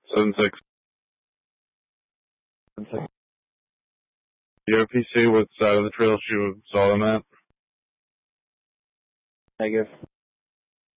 7-6. Your PC, what side of the trail she saw them at? Negative.